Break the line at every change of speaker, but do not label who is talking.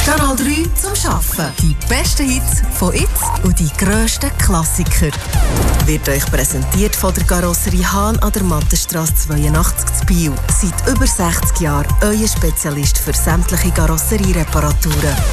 Kanal 3 zum Arbeiten. Die besten Hits von jetzt und die grössten Klassiker. Wird euch präsentiert von der Karosserie Hahn an der Mattenstrasse 82 zu Biel. Seit über 60 Jahren euer Spezialist für sämtliche Karosseriereparaturen.